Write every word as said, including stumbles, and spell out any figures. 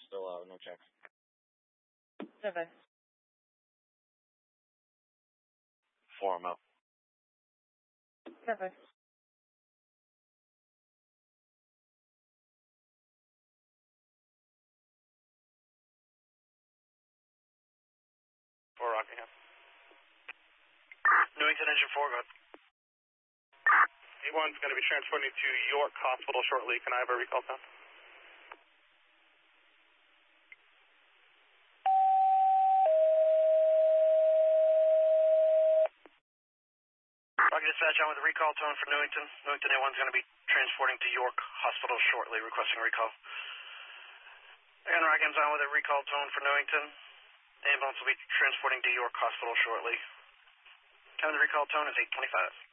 still uh, no checks. Seven. Four, I'm out. Seven. Four, Rockingham. Newington, engine four, go ahead. A one's going to be transporting to York Hospital shortly. Can I have a recall tone? Rocky Dispatch, on with a recall tone for Newington. Newington A one's going to be transporting to York Hospital shortly, requesting recall. Again, Rockham's on with a recall tone for Newington. Ambulance will be transporting to York Hospital shortly. Time of the recall tone is eight twenty-five.